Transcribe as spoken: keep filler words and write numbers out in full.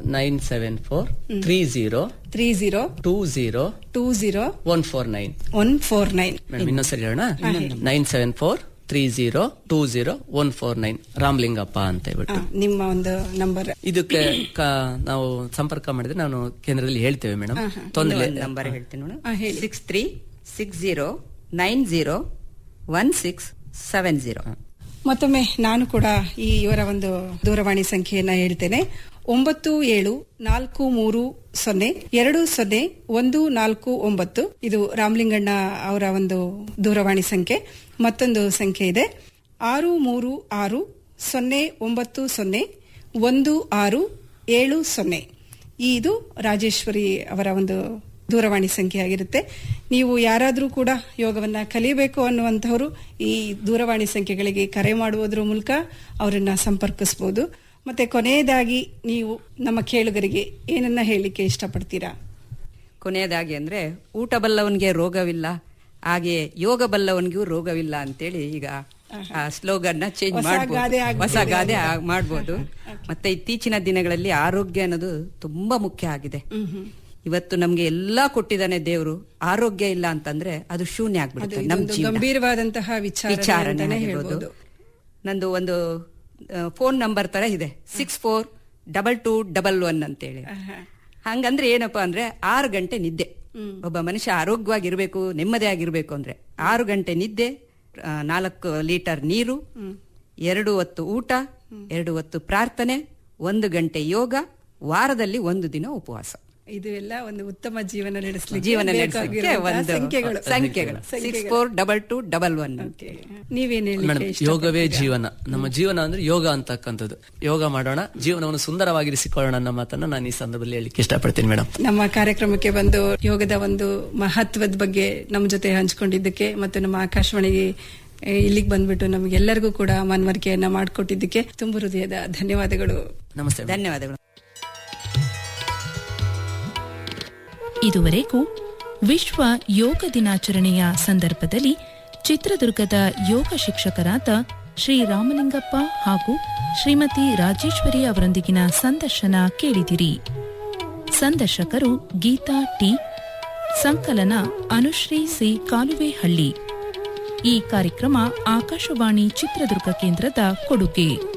Nine seven four three zero three zero two zero two zero one four nine one four nine madam ಇನ್ನೊಂದ್ಸರಿ ಹೇಳೋಣ. Nine seven four three zero two zero one four nine Ramalingappa ಅಂತ ಹೇಳ್ಬಿಟ್ಟು ನಿಮ್ಮ ಒಂದು number. ಇದಕ್ಕೆ ನಾವು ಸಂಪರ್ಕ ಮಾಡಿದ್ರೆ ನಾನು ಕೇಂದ್ರದಲ್ಲಿ ಹೇಳ್ತೇವೆ ಮೇಡಮ್. ತೊಂದರೆ ನಂಬರ್ ಹೇಳ್ತೀನಿ. Six three six zero nine zero one six seven zero. ಮತ್ತೊಮ್ಮೆ ನಾನು ಕೂಡ ಈ ಇವರ ಒಂದು ದೂರವಾಣಿ ಸಂಖ್ಯೆಯನ್ನ ಹೇಳ್ತೇನೆ. ಒಂಬತ್ತು ಏಳು ನಾಲ್ಕು ಮೂರು ಸೊನ್ನೆ ಎರಡು ಸೊನ್ನೆ ಒಂದು ನಾಲ್ಕು ಒಂಬತ್ತು. ಇದು ರಾಮಲಿಂಗಣ್ಣ ಅವರ ಒಂದು ದೂರವಾಣಿ ಸಂಖ್ಯೆ. ಮತ್ತೊಂದು ಸಂಖ್ಯೆ ಇದೆ ಆರು ಮೂರು ಆರು ಸೊನ್ನೆ ಒಂಬತ್ತು ಸೊನ್ನೆ ಒಂದು ಆರು ಏಳು ಸೊನ್ನೆ. ಇದು ರಾಜೇಶ್ವರಿ ಅವರ ಒಂದು ದೂರವಾಣಿ ಸಂಖ್ಯೆ ಆಗಿರುತ್ತೆ. ನೀವು ಯಾರಾದರೂ ಕೂಡ ಯೋಗವನ್ನ ಕಲಿಯಬೇಕು ಅನ್ನುವಂಥವರು ಈ ದೂರವಾಣಿ ಸಂಖ್ಯೆಗಳಿಗೆ ಕರೆ ಮಾಡುವುದರ ಮೂಲಕ ಅವರನ್ನ ಸಂಪರ್ಕಿಸಬಹುದು. ಮತ್ತೆ ಕೊನೆಯದಾಗಿ ನೀವು ನಮ್ಮ ಕೇಳುಗರಿಗೆ ಏನನ್ನ ಹೇಳಲಿಕ್ಕೆ ಇಷ್ಟಪಡ್ತೀರಾ? ಕೊನೆಯದಾಗಿ ಅಂದ್ರೆ ಊಟ ಬಲ್ಲವನಿಗೆ ರೋಗವಿಲ್ಲ, ಹಾಗೆ ಯೋಗ ಬಲ್ಲವನಿಗೂ ರೋಗವಿಲ್ಲ ಅಂತೇಳಿ ಈಗ ಸ್ಲೋಗನ್ನ ಚೇಂಜ್ ಮಾಡಬಹುದು, ಹೊಸ ಗಾದೆ ಮಾಡಬಹುದು. ಮತ್ತೆ ಇತ್ತೀಚಿನ ದಿನಗಳಲ್ಲಿ ಆರೋಗ್ಯ ಅನ್ನೋದು ತುಂಬಾ ಮುಖ್ಯ ಆಗಿದೆ. ಇವತ್ತು ನಮ್ಗೆ ಎಲ್ಲಾ ಕೊಟ್ಟಿದ್ದಾನೆ ದೇವರು, ಆರೋಗ್ಯ ಇಲ್ಲ ಅಂತಂದ್ರೆ ಅದು ಶೂನ್ಯ ಆಗ್ಬಿಡುತ್ತೆ. ನಮ್ ಗಂಭೀರವಾದಂತಹ ವಿಚಾರ ಹೇಳ್ಬೋದು. ನಂದು ಒಂದು ಫೋನ್ ನಂಬರ್ ತರ ಇದೆ, six four double two double one ಅಂತೇಳಿ. ಹಂಗಂದ್ರೆ ಏನಪ್ಪಾ ಅಂದ್ರೆ ಆರು ಗಂಟೆ ನಿದ್ದೆ. ಒಬ್ಬ ಮನುಷ್ಯ ಆರೋಗ್ಯವಾಗಿರ್ಬೇಕು, ನೆಮ್ಮದಿ ಆಗಿರ್ಬೇಕು ಅಂದ್ರೆ ಆರು ಗಂಟೆ ನಿದ್ದೆ, ನಾಲ್ಕು ಲೀಟರ್ ನೀರು, ಎರಡು ಹೊತ್ತು ಊಟ, ಎರಡು ಹೊತ್ತು ಪ್ರಾರ್ಥನೆ, ಒಂದು ಗಂಟೆ ಯೋಗ, ವಾರದಲ್ಲಿ ಒಂದು ದಿನ ಉಪವಾಸ. ಇದು ಎಲ್ಲ ಒಂದು ಉತ್ತಮ ಜೀವನ ನಡೆಸಲಿಕ್ಕೆ ಜೀವನ ನಡೆಸಲಿಕ್ಕೆ ಒಂದು ಸಂಖ್ಯೆಗಳು ಸಂಖ್ಯೆಗಳು six four double two double one. ನೀವೇನ್ ಮೇಡಮ್, ಯೋಗವೇ ಜೀವನ. ನಮ್ಮ ಜೀವನ ಅಂದ್ರೆ ಯೋಗ ಅಂತಕ್ಕಂಥದ್ದು. ಯೋಗ ಮಾಡೋಣ, ಜೀವನವನ್ನು ಸುಂದರವಾಗಿರಿಸಿಕೊಳ್ಳೋಣ ಅನ್ನೋ ಮಾತನ್ನ ನಾನು ಈ ಸಂದರ್ಭದಲ್ಲಿ ಹೇಳಲಿಕ್ಕೆ ಇಷ್ಟಪಡ್ತೀನಿ ಮೇಡಮ್. ನಮ್ಮ ಕಾರ್ಯಕ್ರಮಕ್ಕೆ ಬಂದು ಯೋಗದ ಒಂದು ಮಹತ್ವದ ಬಗ್ಗೆ ನಮ್ಮ ಜೊತೆ ಹಂಚಿಕೊಂಡಿದ್ದಕ್ಕೆ ಮತ್ತು ನಮ್ಮ ಆಕಾಶವಾಣಿಗೆ ಇಲ್ಲಿಗೆ ಬಂದ್ಬಿಟ್ಟು ನಮಗೆಲ್ಲರಿಗೂ ಕೂಡ ಮನವರಿಕೆಯನ್ನ ಮಾಡಿಕೊಟ್ಟಿದ್ದಕ್ಕೆ ತುಂಬ ಹೃದಯದ ಧನ್ಯವಾದಗಳು. ನಮಸ್ತೆ. ಧನ್ಯವಾದಗಳು. ಇದುವರೆಗೂ ವಿಶ್ವ ಯೋಗ ದಿನಾಚರಣೆಯ ಸಂದರ್ಭದಲ್ಲಿ ಚಿತ್ರದುರ್ಗದ ಯೋಗ ಶಿಕ್ಷಕರಾದ ಶ್ರೀ ರಾಮಲಿಂಗಪ್ಪ ಹಾಗೂ ಶ್ರೀಮತಿ ರಾಜೇಶ್ವರಿ ಅವರೊಂದಿಗಿನ ಸಂದರ್ಶನ ಕೇಳಿದಿರಿ. ಸಂದರ್ಶಕರು ಗೀತಾ ಟಿ, ಸಂಕಲನ ಅನುಶ್ರೀ ಸಿ ಕಾಲುವೆಹಳ್ಳಿ. ಈ ಕಾರ್ಯಕ್ರಮ ಆಕಾಶವಾಣಿ ಚಿತ್ರದುರ್ಗ ಕೇಂದ್ರದ ಕೊಡುಗೆ.